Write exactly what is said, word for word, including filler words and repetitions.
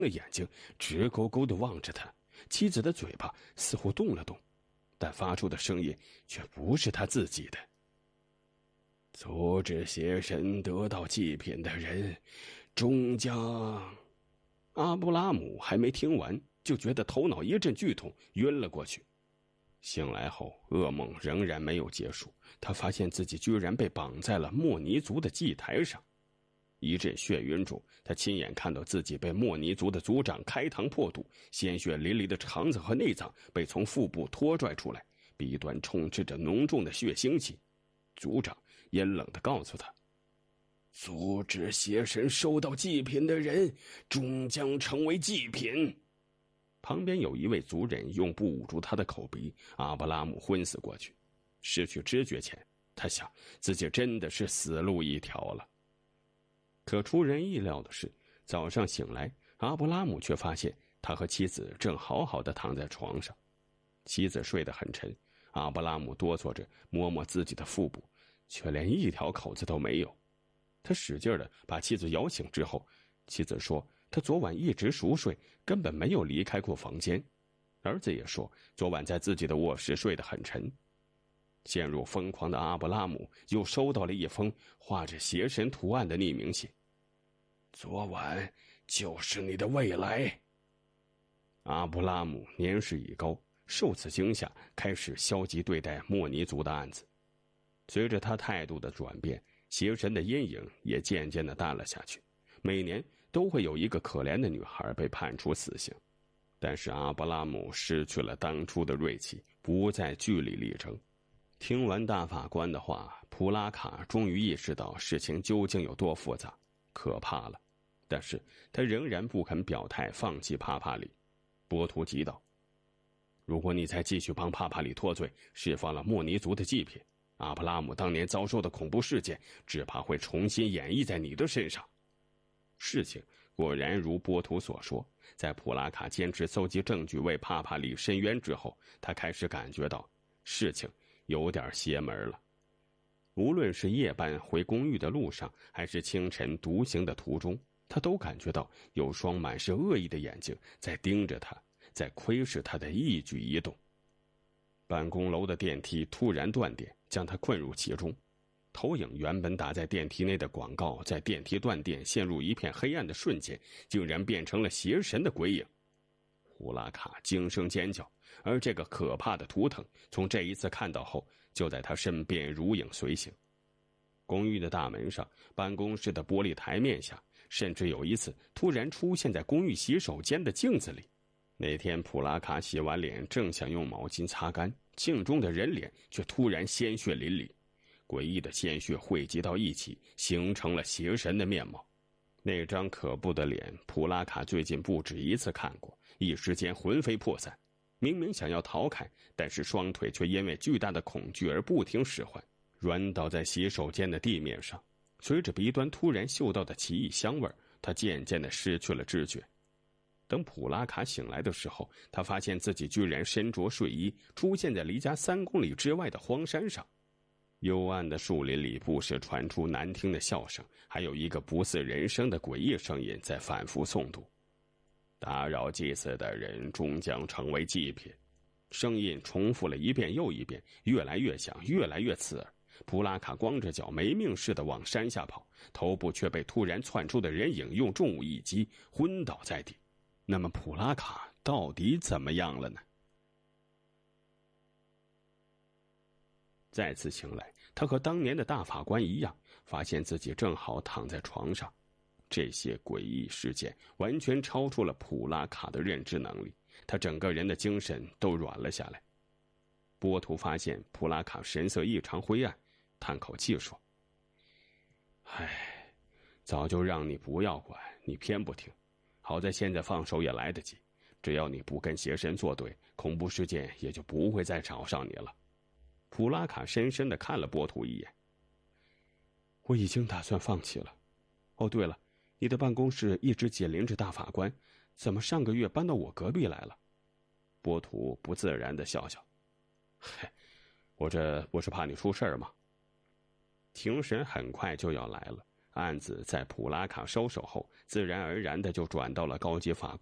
的眼睛直勾勾地望着他，妻子的嘴巴似乎动了动，但发出的声音却不是他自己的。阻止邪神得到祭品的人，终将……阿布拉姆还没听完，就觉得头脑一阵剧痛，晕了过去。醒来后，噩梦仍然没有结束，他发现自己居然被绑在了莫尼族的祭台上。一阵眩晕中，他亲眼看到自己被莫尼族的族长开膛破肚，鲜血淋漓的肠子和内脏被从腹部拖拽出来，鼻端充斥着浓重的血腥气。族长阴冷地告诉他，阻止邪神收到祭品的人终将成为祭品。旁边有一位族人用布捂住他的口鼻，阿布拉姆昏死过去。失去知觉前，他想自己真的是死路一条了。可出人意料的是，早上醒来，阿布拉姆却发现他和妻子正好好的躺在床上。妻子睡得很沉，阿布拉姆哆嗦着摸摸自己的腹部，却连一条口子都没有。他使劲的把妻子摇醒之后，妻子说他昨晚一直熟睡，根本没有离开过房间。儿子也说昨晚在自己的卧室睡得很沉。陷入疯狂的阿布拉姆又收到了一封画着邪神图案的匿名信，昨晚就是你的未来。阿布拉姆年事已高，受此惊吓，开始消极对待莫尼族的案子。随着他态度的转变，邪神的阴影也渐渐的淡了下去。每年都会有一个可怜的女孩被判处死刑，但是阿布拉姆失去了当初的锐气，不再据理力争。听完大法官的话，普拉卡终于意识到事情究竟有多复杂、可怕了。但是他仍然不肯表态放弃帕帕里。波图急道，如果你再继续帮帕帕里脱罪，释放了莫尼族的祭品，阿布拉姆当年遭受的恐怖事件只怕会重新演绎在你的身上。事情果然如波图所说，在普拉卡坚持搜集证据为帕帕里伸冤之后，他开始感觉到事情有点邪门了。无论是夜班回公寓的路上，还是清晨独行的途中，他都感觉到有双满是恶意的眼睛在盯着他，在窥视他的一举一动。办公楼的电梯突然断电，将他困入其中。投影原本打在电梯内的广告，在电梯断电陷入一片黑暗的瞬间，竟然变成了邪神的鬼影。胡拉卡惊声尖叫，而这个可怕的图腾从这一次看到后，就在他身边如影随形。公寓的大门上，办公室的玻璃台面下，甚至有一次突然出现在公寓洗手间的镜子里。那天普拉卡洗完脸，正想用毛巾擦干，镜中的人脸却突然鲜血淋漓，诡异的鲜血汇集到一起，形成了邪神的面貌。那张可怖的脸，普拉卡最近不止一次看过，一时间魂飞魄散。明明想要逃开，但是双腿却因为巨大的恐惧而不听使唤，软倒在洗手间的地面上。随着鼻端突然嗅到的奇异香味，他渐渐地失去了知觉。等普拉卡醒来的时候，他发现自己居然身着睡衣，出现在离家三公里之外的荒山上。幽暗的树林里不时传出难听的笑声，还有一个不似人声的诡异声音在反复诵读：打扰祭祀的人终将成为祭品。声音重复了一遍又一遍，越来越响，越来越刺耳。普拉卡光着脚没命似的往山下跑，头部却被突然窜出的人影用重物一击，昏倒在地。那么普拉卡到底怎么样了呢？再次醒来，他和当年的大法官一样，发现自己正好躺在床上。这些诡异事件完全超出了普拉卡的认知能力，他整个人的精神都软了下来。波图发现普拉卡神色异常灰暗，叹口气说：唉，早就让你不要管，你偏不听。好在现在放手也来得及，只要你不跟邪神作对，恐怖事件也就不会再找上你了。普拉卡深深地看了波图一眼。我已经打算放弃了。哦，对了，你的办公室一直紧邻着大法官，怎么上个月搬到我隔壁来了？波图不自然地笑笑。嘿，我这不是怕你出事儿吗？庭审很快就要来了， 案子在普拉卡收手后，自然而然的就转到了高级法